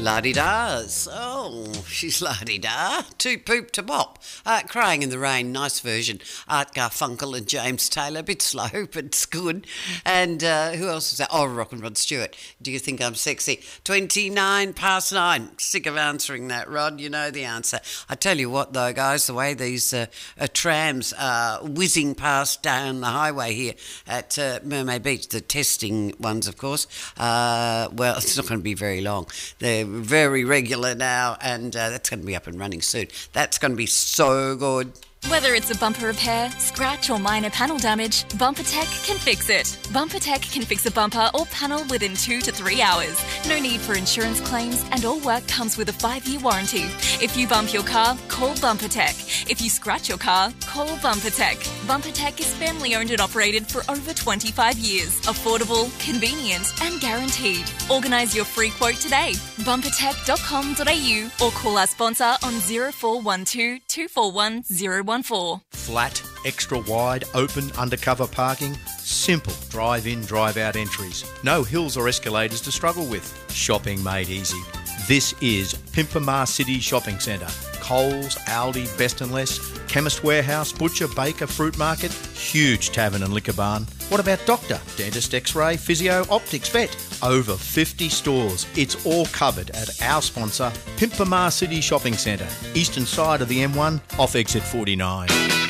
La-di-das. Oh, she's la-di-da. Too poop to bop. Crying in the Rain, nice version. Art Garfunkel and James Taylor. A bit slow, but it's good. And who else is that? Oh, Rock and Rod Stewart. Do you think I'm sexy? 9:29. Sick of answering that, Rod. You know the answer. I tell you what, though, guys, the way these trams are whizzing past down the highway here at Mermaid Beach, the testing ones, of course, well, it's not going to be very long. They're very regular now, and that's going to be up and running soon. That's going to be so good. Whether it's a bumper repair, scratch or minor panel damage, BumperTech can fix it. BumperTech can fix a bumper or panel within 2 to 3 hours. No need for insurance claims and all work comes with a 5-year warranty. If you bump your car, call BumperTech. If you scratch your car, call BumperTech. BumperTech is family owned and operated for over 25 years. Affordable, convenient and guaranteed. Organise your free quote today. Bumpertech.com.au or call our sponsor on 0412 241 014. Flat, extra wide, open, undercover parking. Simple drive-in, drive-out entries. No hills or escalators to struggle with. Shopping made easy. This is Pimpamar City Shopping Centre. Coles, Aldi, Best and Less, Chemist Warehouse, Butcher, Baker, Fruit Market, huge tavern and liquor barn. What about doctor, dentist, x-ray, physio, optics, vet? Over 50 stores. It's all covered at our sponsor, Pimpamar City Shopping Centre, eastern side of the M1, off exit 49.